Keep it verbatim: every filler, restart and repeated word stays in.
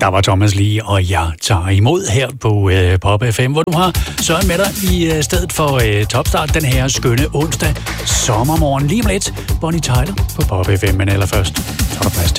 Der var Thomas Lee, og jeg tager imod her på øh, Pop F M, hvor du har Søren med dig i øh, stedet for øh, Topstart den her skønne onsdag sommermorgen. Lige om lidt, Bonnie Tyler på Pop F M, men allerførst, så er der plads